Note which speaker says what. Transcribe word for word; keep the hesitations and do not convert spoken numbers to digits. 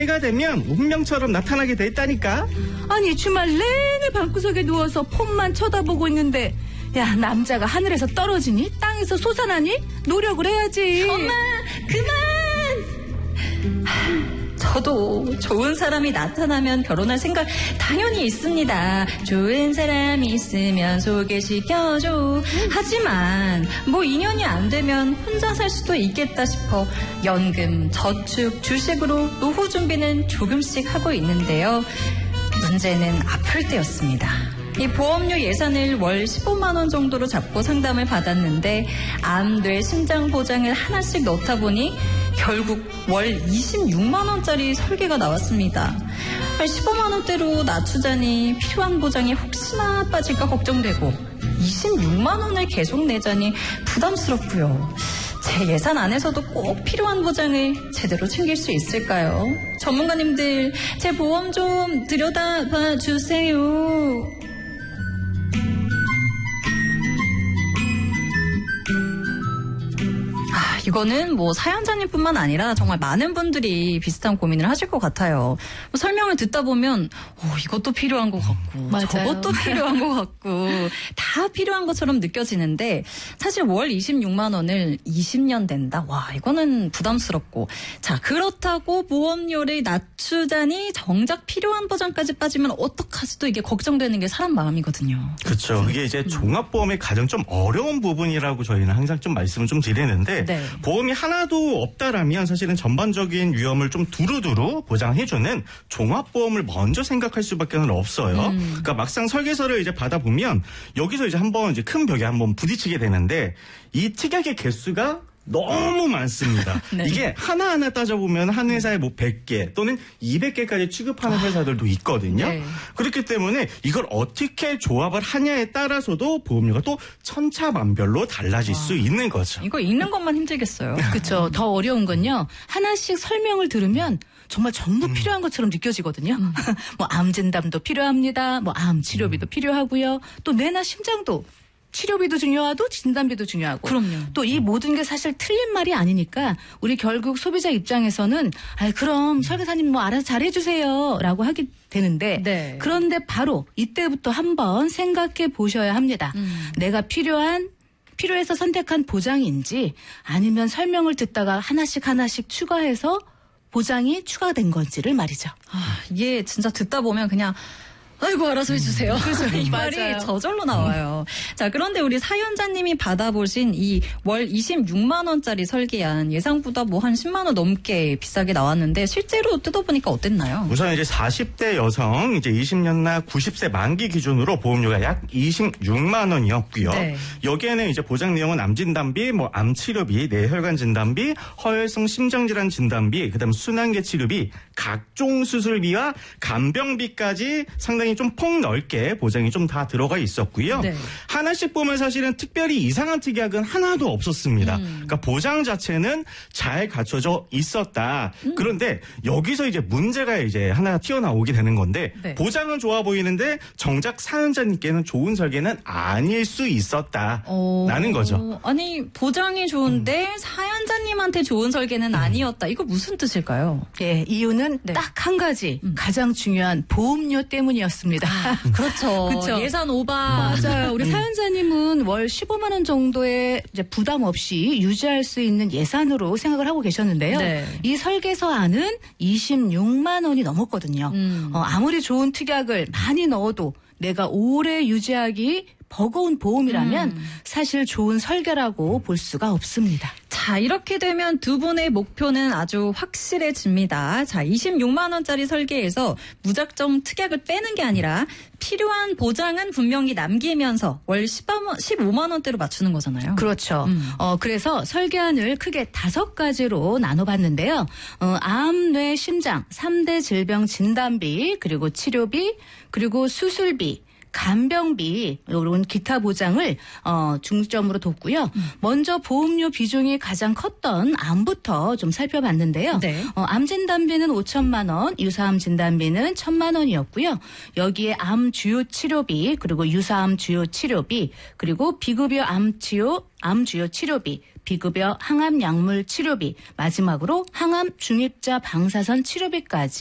Speaker 1: 해가 되면 운명처럼 나타나게 돼 있다니까.
Speaker 2: 아니 주말 내내 방구석에 누워서 폰만 쳐다보고 있는데 야 남자가 하늘에서 떨어지니 땅에서 솟아나니 노력을 해야지.
Speaker 3: 엄마 그만. 저도 좋은 사람이 나타나면 결혼할 생각 당연히 있습니다. 좋은 사람이 있으면 소개시켜줘. 하지만 뭐 인연이 안 되면 혼자 살 수도 있겠다 싶어 연금, 저축, 주식으로 노후 준비는 조금씩 하고 있는데요. 문제는 아플 때였습니다. 이 보험료 예산을 월 십오만 원 정도로 잡고 상담을 받았는데 암, 뇌, 심장 보장을 하나씩 넣다 보니 결국 월 이십육만 원짜리 설계가 나왔습니다. 십오만 원대로 낮추자니 필요한 보장이 혹시나 빠질까 걱정되고 이십육만 원을 계속 내자니 부담스럽고요. 제 예산 안에서도 꼭 필요한 보장을 제대로 챙길 수 있을까요? 전문가님들 제 보험 좀 들여다봐 주세요. 이거는 뭐 사연자님뿐만 아니라 정말 많은 분들이 비슷한 고민을 하실 것 같아요. 뭐 설명을 듣다 보면 어, 이것도 필요한 것 같고
Speaker 2: 맞아요.
Speaker 3: 저것도 필요한 것 같고 다 필요한 것처럼 느껴지는데 사실 월 이십육만 원을 이십 년 낸다? 와 이거는 부담스럽고 자 그렇다고 보험료를 낮추자니 정작 필요한 보장까지 빠지면 어떡하지 또 이게 걱정되는 게 사람 마음이거든요.
Speaker 1: 그렇죠. 그게 이제 종합보험의 가장 좀 어려운 부분이라고 저희는 항상 좀 말씀을 좀 드리는데
Speaker 3: 네.
Speaker 1: 보험이 하나도 없다라면 사실은 전반적인 위험을 좀 두루두루 보장해주는 종합보험을 먼저 생각할 수밖에 없어요. 음. 그러니까 막상 설계서를 이제 받아보면 여기서 이제 한번 이제 큰 벽에 한번 부딪히게 되는데 이 특약의 개수가 너무 많습니다.
Speaker 3: 네.
Speaker 1: 이게 하나하나 따져보면 한 회사에 뭐 백 개 또는 이백 개까지 취급하는 회사들도 있거든요.
Speaker 3: 네.
Speaker 1: 그렇기 때문에 이걸 어떻게 조합을 하냐에 따라서도 보험료가 또 천차만별로 달라질 와. 수 있는 거죠.
Speaker 3: 이거 읽는 것만 힘들겠어요.
Speaker 2: 그렇죠. 더 어려운 건요. 하나씩 설명을 들으면 정말 전부 음. 필요한 것처럼 느껴지거든요. 음. 뭐 암 진단도 필요합니다. 뭐 암 치료비도 음. 필요하고요. 또 뇌나 심장도 치료비도 중요하고 진단비도 중요하고.
Speaker 3: 그럼요.
Speaker 2: 또 이 모든 게 사실 틀린 말이 아니니까 우리 결국 소비자 입장에서는 아 그럼 설계사님 뭐 알아서 잘해주세요라고 하게 되는데
Speaker 3: 네.
Speaker 2: 그런데 바로 이때부터 한번 생각해 보셔야 합니다. 음. 내가 필요한 필요해서 선택한 보장인지 아니면 설명을 듣다가 하나씩 하나씩 추가해서 보장이 추가된 건지를 말이죠.
Speaker 3: 아, 이게 진짜 듣다 보면 그냥 아이고 알아서 해주세요. 그래서 이 말이
Speaker 2: 맞아요.
Speaker 3: 저절로 나와요. 자 그런데 우리 사연자님이 받아보신 이 월 이십육만 원짜리 설계안 예상보다 뭐 한 십만 원 넘게 비싸게 나왔는데 실제로 뜯어보니까 어땠나요?
Speaker 1: 우선 이제 사십 대 여성 이제 이십 년나 구십 세 만기 기준으로 보험료가 약 이십육만 원이었고요. 네. 여기에는 이제 보장 내용은 암 진단비, 뭐 암 치료비, 뇌혈관 진단비, 허혈성 심장질환 진단비, 그다음 순환계 치료비, 각종 수술비와 간병비까지 상당히 좀 폭넓게 보장이 좀 다 들어가 있었고요. 네. 하나씩 보면 사실은 특별히 이상한 특약은 하나도 없었습니다. 음. 그러니까 보장 자체는 잘 갖춰져 있었다. 음. 그런데 여기서 이제 문제가 이제 하나 튀어나오게 되는 건데 네. 보장은 좋아 보이는데 정작 사연자님께는 좋은 설계는 아닐 수 있었다라는 거죠.
Speaker 3: 아니 보장이 좋은데 음. 사연자님한테 좋은 설계는 음. 아니었다. 이거 무슨 뜻일까요?
Speaker 2: 예, 이유는 네. 딱 한 가지 음. 가장 중요한 보험료 때문이었습니다.
Speaker 3: 아, 그렇죠. 그렇죠. 예산 오바.
Speaker 2: 맞아요. 우리 사연자님은 월 십오만 원 정도의 이제 부담 없이 유지할 수 있는 예산으로 생각을 하고 계셨는데요. 네. 이 설계서안은 이십육만 원이 넘었거든요. 음. 어, 아무리 좋은 특약을 많이 넣어도 내가 오래 유지하기 버거운 보험이라면 음. 사실 좋은 설계라고 볼 수가 없습니다.
Speaker 3: 자, 이렇게 되면 두 분의 목표는 아주 확실해집니다. 자, 이십육만 원짜리 설계에서 무작정 특약을 빼는 게 아니라 필요한 보장은 분명히 남기면서 월 십오만 원대로 맞추는 거잖아요.
Speaker 2: 그렇죠. 음. 어, 그래서 설계안을 크게 다섯 가지로 나눠봤는데요. 어, 암, 뇌, 심장, 삼 대 질병 진단비, 그리고 치료비, 그리고 수술비, 간병비 이런 기타 보장을 어, 중점으로 뒀고요. 음. 먼저 보험료 비중이 가장 컸던 암부터 좀 살펴봤는데요. 네. 어, 암 진단비는 오천만 원, 유사암 진단비는 천만 원이었고요. 여기에 암 주요 치료비 그리고 유사암 주요 치료비 그리고 비급여 암 치료 암 주요 치료비, 비급여 항암 약물 치료비, 마지막으로 항암 중입자 방사선 치료비까지